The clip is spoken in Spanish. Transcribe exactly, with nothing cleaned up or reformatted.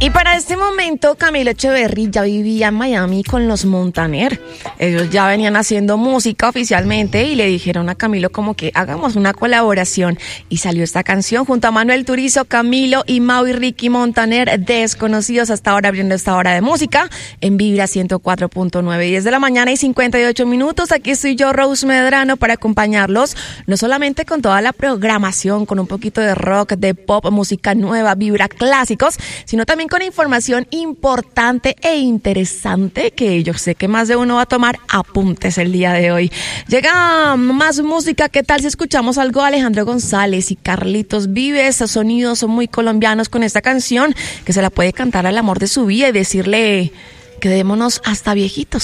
Y para este momento, Camilo Echeverry ya vivía en Miami con los Montaner. Ellos ya venían haciendo música oficialmente y le dijeron a Camilo como que hagamos una colaboración. Y salió esta canción junto a Manuel Turizo, Camilo y Mau y Ricky Montaner, desconocidos hasta ahora, abriendo esta hora de música en Vibra ciento cuatro punto nueve. diez de la mañana y cincuenta y ocho minutos. Aquí estoy yo, Rose Medrano, para acompañarlos, no solamente con toda la programación, con un poquito de rock, de pop, música nueva, Vibra clásicos, sino también con información importante e interesante que yo sé que más de uno va a tomar apuntes el día de hoy. Llega más música. ¿Qué tal si escuchamos algo de Alejandro González y Carlitos Vives? Sonidos muy colombianos con esta canción que se la puede cantar al amor de su vida y decirle quedémonos hasta viejitos.